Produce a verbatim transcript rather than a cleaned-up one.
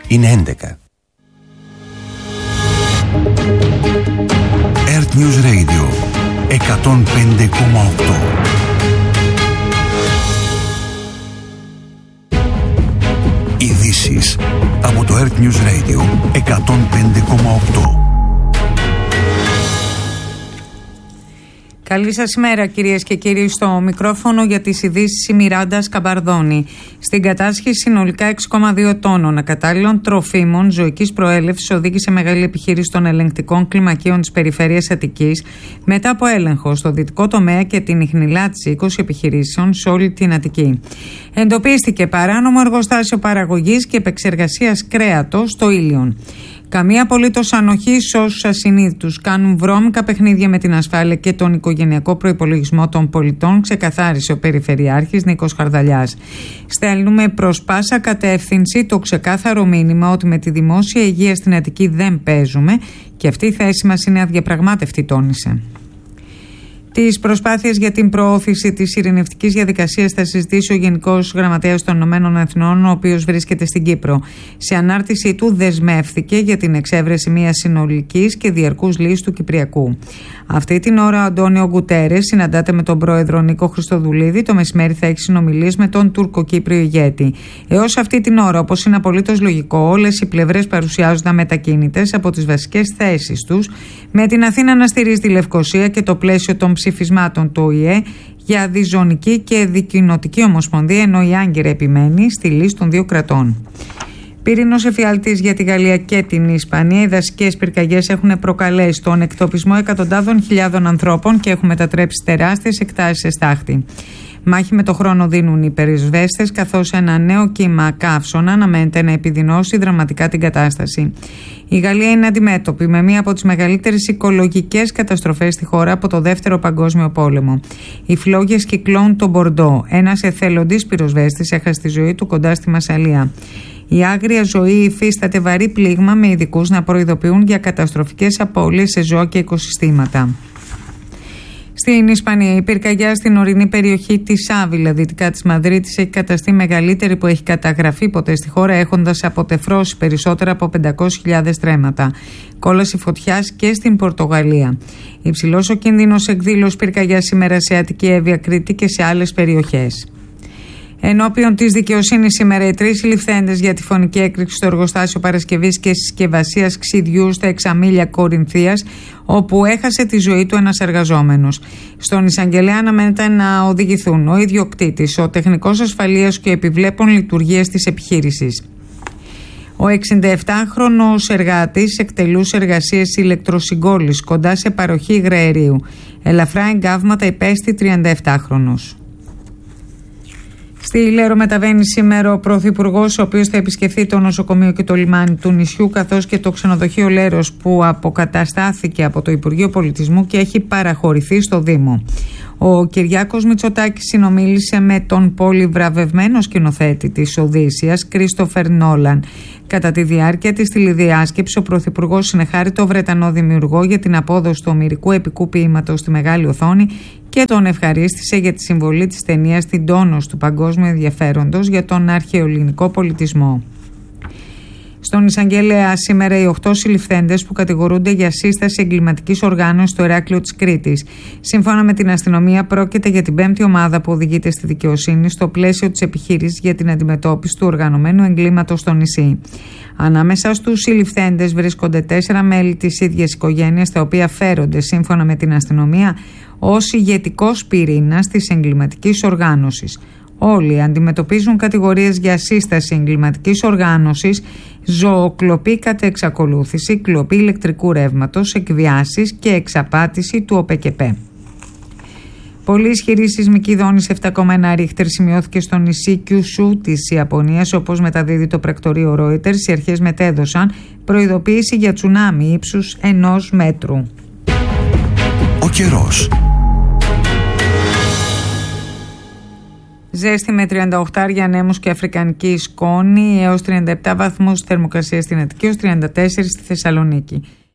Είναι έντεκα. Earth News Radio εκατόν πέντε κόμμα οκτώ. Ειδήσεις από το Earth News Radio εκατόν πέντε κόμμα οκτώ. Καλή σας ημέρα κυρίες και κύριοι, στο μικρόφωνο για τις ειδήσεις η Μιράντα Σκαμπαρδόνη. Στην κατάσχεση συνολικά έξι κόμμα δύο τόνων ακατάλληλων τροφίμων ζωικής προέλευσης οδήγησε μεγάλη επιχείρηση των ελεγκτικών κλιμακίων της περιφέρειας Αττικής μετά από έλεγχο στο δυτικό τομέα και την ιχνηλάτηση είκοσι επιχειρήσεων σε όλη την Αττική. Εντοπίστηκε παράνομο εργοστάσιο παραγωγής και επεξεργασίας κρέατος στο Ήλιον. Καμία απολύτως ανοχή σε όσους ασυνείδητους κάνουν βρώμικα παιχνίδια με την ασφάλεια και τον οικογενειακό προϋπολογισμό των πολιτών, ξεκαθάρισε ο Περιφερειάρχης Νίκος Χαρδαλιάς. Στέλνουμε προς πάσα κατεύθυνση το ξεκάθαρο μήνυμα ότι με τη δημόσια υγεία στην Αττική δεν παίζουμε και αυτή η θέση μας είναι αδιαπραγμάτευτη, τόνισε. Τις προσπάθειες για την προώθηση της ειρηνευτικής διαδικασίας θα συζητήσει ο Γενικός Γραμματέας των Ηνωμένων Εθνών, ο οποίος βρίσκεται στην Κύπρο. Σε ανάρτησή του δεσμεύθηκε για την εξέβρεση μιας συνολικής και διαρκούς λύσης του Κυπριακού. Αυτή την ώρα ο Αντώνιο Γκουτέρες συναντάται με τον πρόεδρο Νίκο Χριστοδουλίδη. Το μεσημέρι θα έχει συνομιλίες με τον Τουρκοκύπριο ηγέτη. Έως αυτή την ώρα, όπως είναι απολύτως λογικό, όλες οι πλευρές παρουσιάζονταν μετακίνητες από τις βασικές θέσεις τους, με την Αθήνα να στηρίζει τη Λευκοσία και το πλαίσιο των ψηφισμάτων του Ο Η Ε για διζωνική και δικοινοτική ομοσπονδία, ενώ η Άγκυρα επιμένει στη λύση των δύο κρατών. Πύρινος εφιάλτης για τη Γαλλία και την Ισπανία. Οι δασικές πυρκαγιές έχουν προκαλέσει τον εκτοπισμό εκατοντάδων χιλιάδων ανθρώπων και έχουν μετατρέψει τεράστιες εκτάσεις σε στάχτη. Μάχη με το χρόνο δίνουν οι πυροσβέστες, καθώς ένα νέο κύμα καύσωνα αναμένεται να επιδεινώσει δραματικά την κατάσταση. Η Γαλλία είναι αντιμέτωπη με μία από τις μεγαλύτερες οικολογικές καταστροφές στη χώρα από το Δεύτερο Παγκόσμιο Πόλεμο. Οι φλόγες κυκλώνουν τον Μπορντό. Ένας εθελοντής πυροσβέστης έχασε τη ζωή του κοντά στη Μασσαλία. Η άγρια ζωή υφίσταται βαρύ πλήγμα, με ειδικούς να προειδοποιούν για καταστροφικές απώλειες σε ζώα και οικοσυστήματα. Στην Ισπανία, η πυρκαγιά στην ορεινή περιοχή της Άβυλα, δυτικά της Μαδρίτης, έχει καταστεί μεγαλύτερη που έχει καταγραφεί ποτέ στη χώρα, έχοντας αποτεφρώσει περισσότερα από πεντακόσιες χιλιάδες στρέμματα. Κόλαση φωτιάς και στην Πορτογαλία. Υψηλός ο κίνδυνος εκδήλωσης πυρκαγιάς σήμερα σε Αττική, Εύβοια, Κρήτη και σε άλλες περιοχές. Ενώπιον της δικαιοσύνης σήμερα, οι τρεις συλληφθέντες για τη φωνική έκρηξη στο εργοστάσιο παρασκευής και συσκευασίας ξυδιού στα Εξαμήλια Κορινθίας, όπου έχασε τη ζωή του ένας εργαζόμενος. Στον εισαγγελέα αναμένεται να οδηγηθούν ο ιδιοκτήτης, ο τεχνικός ασφαλείας και ο επιβλέπων λειτουργίας της επιχείρησης. Ο εξηνταεπτάχρονος εργάτης εκτελούσε εργασίες ηλεκτροσυγκόλλησης κοντά σε παροχή υγραερίου. Ελαφρά εγκάβματα υπέστη τριανταεπτάχρονος. Στη Λέρο μεταβαίνει σήμερα ο Πρωθυπουργός, ο οποίος θα επισκεφθεί το νοσοκομείο και το λιμάνι του νησιού, καθώς και το ξενοδοχείο Λέρος, που αποκαταστάθηκε από το Υπουργείο Πολιτισμού και έχει παραχωρηθεί στο Δήμο. Ο Κυριάκος Μητσοτάκης συνομίλησε με τον πολυβραβευμένο σκηνοθέτη της Οδύσσειας, Κρίστοφερ Νόλαν. Κατά τη διάρκεια της τηλεδιάσκεψης, ο Πρωθυπουργός συνεχάρη το Βρετανό δημιουργό για την απόδοση του ομηρικού επικού ποίηματος στη μεγάλη οθόνη και τον ευχαρίστησε για τη συμβολή της ταινίας στην τόνωση του παγκόσμιου ενδιαφέροντος για τον αρχαιοελληνικό πολιτισμό. Στον εισαγγελέα σήμερα οι οκτώ συλληφθέντες που κατηγορούνται για σύσταση εγκληματικής οργάνωσης στο Ηράκλειο της Κρήτης. Σύμφωνα με την αστυνομία, πρόκειται για την πέμπτη ομάδα που οδηγείται στη δικαιοσύνη στο πλαίσιο της επιχείρησης για την αντιμετώπιση του οργανωμένου εγκλήματος στο νησί. Ανάμεσα στους συλληφθέντες βρίσκονται τέσσερα μέλη της ίδιας οικογένειας, τα οποία φέρονται σύμφωνα με την αστυνομία ως ηγετικός πυρήνας της εγκληματικής οργάνωσης. Όλοι αντιμετωπίζουν κατηγορίες για σύσταση εγκληματικής οργάνωσης, ζωοκλοπή κατά εξακολούθηση, κλοπή ηλεκτρικού ρεύματος, εκβιάσεις και εξαπάτηση του ΟΠΕΚΕΠΕ. Πολύ ισχυρή σεισμική δόνηση επτά κόμμα ένα ρίχτερ σημειώθηκε στο νησί Κιουσού της Ιαπωνίας, όπως μεταδίδει το πρακτορείο Reuters. Οι αρχές μετέδωσαν προειδοποίηση για τσουνάμι ύψους ενός μέτρου. Ο καιρός. Ζέστη με τριάντα οκτώ ανέμους και αφρικανική σκόνη, έως τριάντα επτά βαθμούς θερμοκρασία στην Αττική, έως τριάντα τέσσερα στη Θεσσαλονίκη.